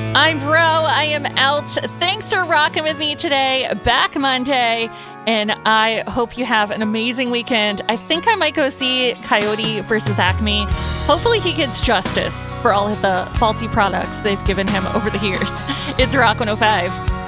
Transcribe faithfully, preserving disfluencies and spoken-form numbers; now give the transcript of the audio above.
I'm Bro. I am out. Thanks for rocking with me today. Back Monday. And I hope you have an amazing weekend. I think I might go see Coyote versus Acme. Hopefully he gets justice for all of the faulty products they've given him over the years. It's Rock one oh five.